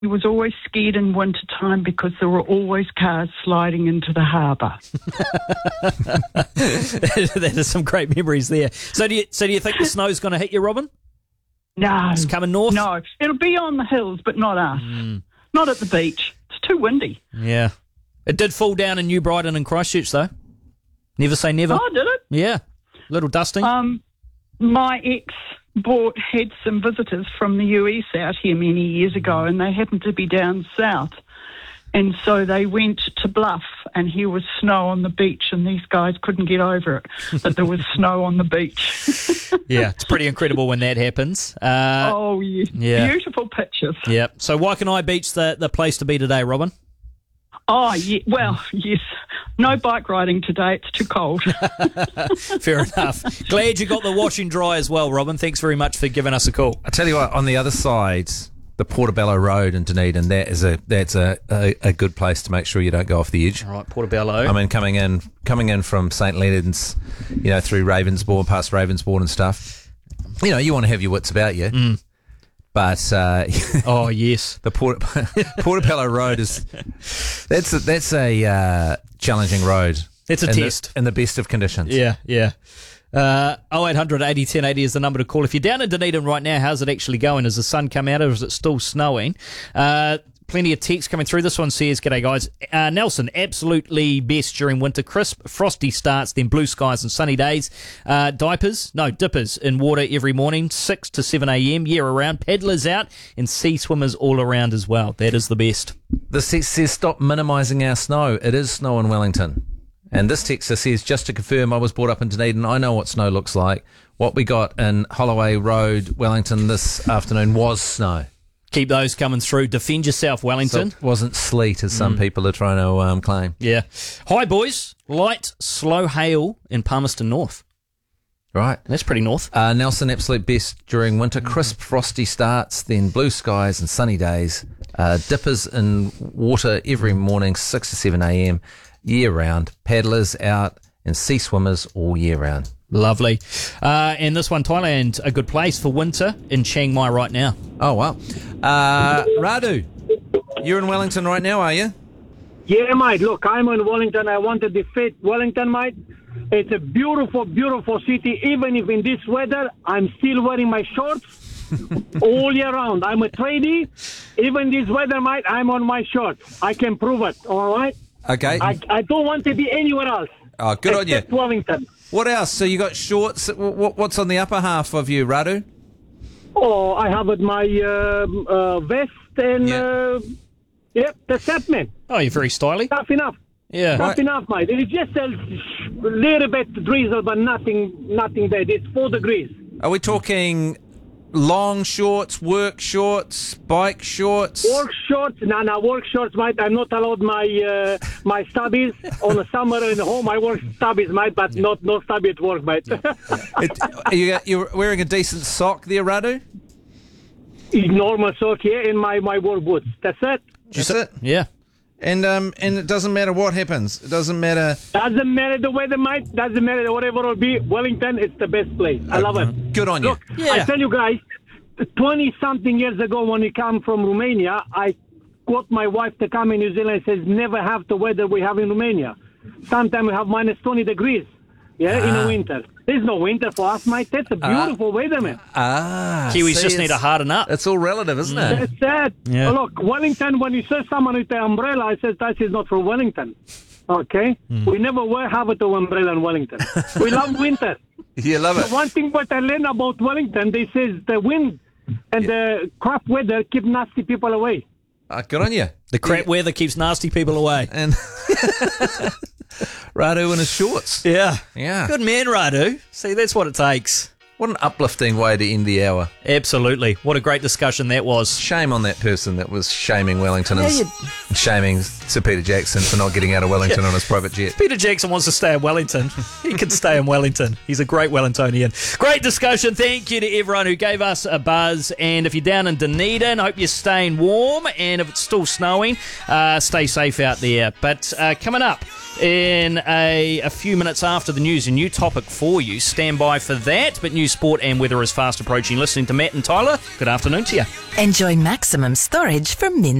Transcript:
He was always scared in winter time because there were always cars sliding into the harbour. That is some great memories there. So do you think the snow's going to hit you, Robin? No. It's coming north? No. It'll be on the hills, but not us. Not at the beach. It's too windy. Yeah. It did fall down in New Brighton and Christchurch, though. Never say never. Oh, did it? Yeah. Little dusting. My ex had some visitors from the US out here many years ago, and they happened to be down south. And so they went to Bluff, and here was snow on the beach, and these guys couldn't get over it, that there was snow on the beach. Yeah, it's pretty incredible when that happens. Oh, yes. Yeah. Beautiful pictures. Yeah. So Waikanae Beach, the place to be today, Robin? Oh, yeah. Well, yes. No bike riding today. It's too cold. Fair enough. Glad you got the wash and dry as well, Robin. Thanks very much for giving us a call. I tell you what, on the other side, the Portobello Road in Dunedin, that's a good place to make sure you don't go off the edge. All right, Portobello. I mean, coming in from St Leonard's, through Ravensbourne, past Ravensbourne and stuff. You want to have your wits about you. But oh yes, the Portobello Road that's a challenging road. It's a test in the best of conditions. Yeah. 0800 80 10 80 is the number to call. If you're down in Dunedin right now, how's it actually going? Has the sun come out or is it still snowing? Plenty of text coming through. This one says, g'day guys. Nelson, absolutely best during winter. Crisp, frosty starts, then blue skies and sunny days. Dippers in water every morning, 6 to 7 a.m, year around. Paddlers out and sea swimmers all around as well. That is the best. This text says, stop minimising our snow. It is snow in Wellington. And this texter says, just to confirm, I was brought up in Dunedin. I know what snow looks like. What we got in Holloway Road, Wellington this afternoon was snow. Keep those coming through. Defend yourself, Wellington. So it wasn't sleet, as some people are trying to claim. Yeah. Hi, boys. Light, slow hail in Palmerston North. Right. That's pretty north. Nelson, absolute best during winter. Crisp, frosty starts, then blue skies and sunny days. Dippers in water every morning, 6 to 7 a.m, year round. Paddlers out and sea swimmers all year round. Lovely. And this one, Thailand, a good place for winter in Chiang Mai right now. Oh, wow. Radu, you're in Wellington right now, are you? Yeah, mate. Look, I'm in Wellington. I want to defeat Wellington, mate. It's a beautiful, beautiful city. Even if in this weather, I'm still wearing my shorts all year round. I'm a tradie. Even this weather, mate, I'm on my shorts. I can prove it, all right? Okay. I don't want to be anywhere else. Oh, good on you. Except Wellington. What else? So you got shorts. What's on the upper half of you, Radu? Oh, I have my vest and that's it, man. Oh, you're very stylish. Tough enough. Yeah. Tough enough, mate. It's just a little bit drizzle, but nothing bad. It's 4 degrees. Are we talking long shorts, work shorts, bike shorts? Work shorts? No, work shorts, mate. I'm not allowed my my stubbies on the summer and home. I work stubbies, mate, but no stubby at work, mate. You're wearing a decent sock there, Radu? Normal sock, yeah, in my work boots. That's it. That's it? Yeah. And it doesn't matter what happens. It doesn't matter. Doesn't matter the weather, mate. Doesn't matter whatever it will be. Wellington, it's the best place. I love it. Good on you. Look, I tell you guys, 20-something years ago when we come from Romania, I got my wife to come in New Zealand and says, never have the weather we have in Romania. Sometimes we have minus 20 degrees, in the winter. There's no winter for us, mate. That's a beautiful weather, man. Kiwis just need to harden up. It's all relative, isn't it? That's sad. Yeah. Look, Wellington, when you see someone with an umbrella, I said, that is not for Wellington. Okay? We never have an umbrella in Wellington. We love winter. You love it. The one thing what I learned about Wellington, they say the wind and the crap weather keep nasty people away. Good on you. The crap weather keeps nasty people away. And Radu in his shorts. Yeah. Yeah. Good man, Radu. See, that's what it takes. What an uplifting way to end the hour. Absolutely. What a great discussion that was. Shame on that person that was shaming Wellington. shaming Sir Peter Jackson for not getting out of Wellington on his private jet. Peter Jackson wants to stay in Wellington. He can stay in Wellington. He's a great Wellingtonian. Great discussion. Thank you to everyone who gave us a buzz. And if you're down in Dunedin, hope you're staying warm. And if it's still snowing, stay safe out there. But coming up in a few minutes after the news, a new topic for you. Stand by for that. But news, sport and weather is fast approaching. Listening to Matt and Tyler, good afternoon to you. Enjoy maximum storage from Min.